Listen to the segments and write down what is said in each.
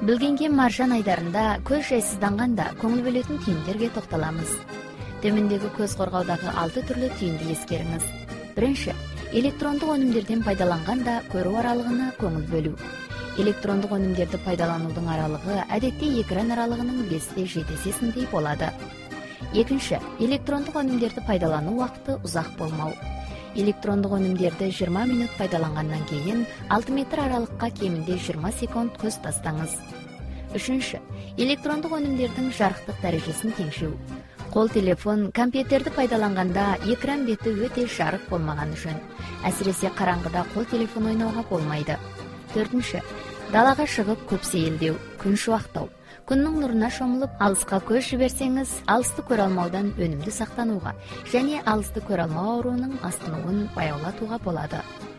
Билгенге маржан айдарында көз жайсызданганда көңүл бөлөтүн түйүндөргө токтолобуз. Төмөндөгү көз коргоодагы 6 түрлүү түйүндү эскериңиз. Биринчи, электрондук өнүмдөрдөн пайдаланганда көрүү аралыгына көңүл бөлүү. Электрондук өнүмдөрдү пайдалануудун аралыгы адетте экран аралыгынын 5-7 болот. Экинчи, электрондук өнүмдөрдү пайдалануу убакыты узак болмоо. Электрондук өнүмдөрдү 20 мүнөт пайдалангандан кийин 6 метр аралыкка кеминде 20 секунд көз тастаңыз. Үчүнчү, электрондук өнүмдөрдүн жарыктык дарежесин теңшүү. Кол телефон, компьютерди пайдаланганда экран бети өтө жарык болмаган үчүн, асиресе караңгыда кол телефон ойноого болмойт. Төртүнчү, далага чыгып көп сейилдөө, күн шубактоо. Күндүн нуруна шомулуп, алыска көз жиберсеңиз, алысты көрө алмаудан өнүмдү сактанууга және алысты көрө алмоо ооруунун астынуун баяулатууга болот.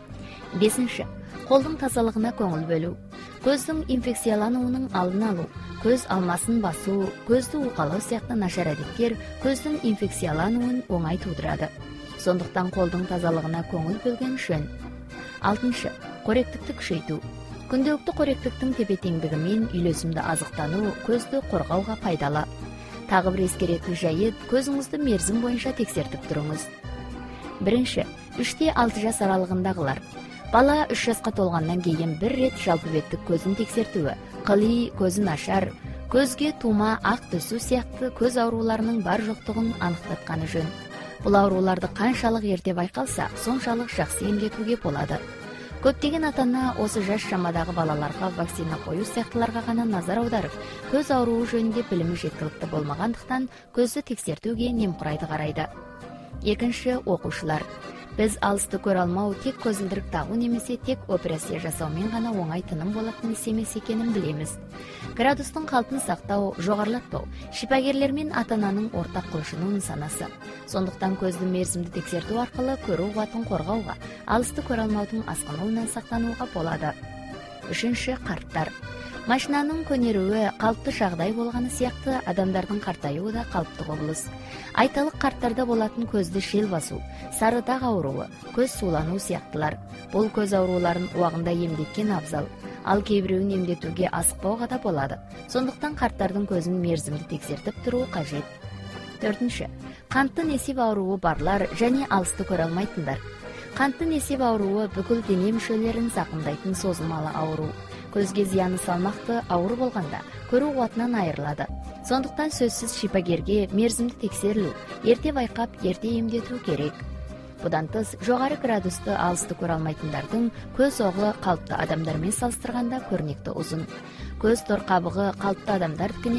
Бесинчи, колдун тазалыгына көңүл бөлүү. Көздүн инфекциялануунун алдын алуу, көз алмасын басуу, көздү уукалоо сыяктуу начар адеттер көздүн инфекциялануун оңай туудурат. Сондуктан колдун тазалыгына көңүл бөлгөн жөн. Алтынчы, коректикти күчөйтүү. Күндөлүктүк коректиктин тепе-теңдиги менен үйлөсүмдү азыктануу көздү коргоого пайдалуу. Тагы бир эскеретүү жайыт, көзүңүздү мерзим боюнча текшертип туруңуз. Биринчи, 3-6 жаш аралыгындагылар. Бала 3 жашка толгандан кийин бир рет жалпы беттик көзүн текшертүүгө, кылый, көзү начар, көзгө тума, ак түсүү сыяктуу көз ооруларынын бар жоктугун аныктатканы жөн. Бул ооруларды канчалык эрте байкалса, сончалык жакшы эмдетүүгө болот. Көптөгөн ата-ана осы жаш шамадагы балаларга вакцина коюу сыяктууларга гана назар аударып, көз ооруу жөнүндө билими жеткиликтүү болмагандыктан көздү текшертүүгө немкурайды карайды. Экинчи, окуучулар. Биз алысты көрө алмоо тек көзүлдүрүк тагуу немесе тек операция жасоо менен гана оңай тыным болотун иш эмес экенин билебиз. Градустун калпын сактоо, жогорулатпоо шипагерлер менен ата-ананын ортак кылышынын нысанасы. Сондуктан көздү мерзимдүү текшертүү аркылуу көрүү кубатын коргоого, алысты көрө алмоодун аскануунан сактанууга болот. Үчүнчү, карттар. Машинанын көнөрүүгө калыптуу жагдай болгону сыяктуу адамдардын картаюу да калыптуу кобулуз. Айталык карттарда болотун көздү шел басуу, сары дак ооруу, көз суулануу сыяктуулар. Бул көз ооруларын убагында эмдеткен абзал. Ал кээ бирөөнү эмдетүүгө асыкпоого да болот. Сондуктан карттардын көзүн мерзимдүү текшертип туруу кажет. Төртүнчү, канттын эсеп ооруу барлар және алысты көрө алмайтындар. Канттын эсеп ооруу бүкүл дене мүчөлөрүн закымдайтын созулмалуу ооруу. Көзгө зыяны салмактуу оору болгондо көрүү кубатынан айырылат. Сондуктан сөзсүз шипагерге мерзимдүү текшерилүү, эрте байкап, эрте эмдетүү керек. Будан тыш, жогору градусту алысты көрө алмайтындардын көз огу калыптуу адамдар менен салыштырганда көрнөктүү узун. Көз тор кабыгы калыптуу адамдардыкine